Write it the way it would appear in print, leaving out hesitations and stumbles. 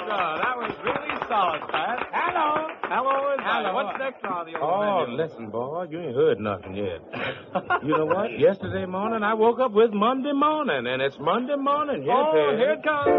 That was really solid, Pat. Hello. Hello, is Hello. What's next on the old Oh, menu? listen, boy, you ain't heard nothing yet. You know what? Yesterday morning, I woke up with Monday morning, and it's Monday morning. Yes, Oh, it is. here it comes.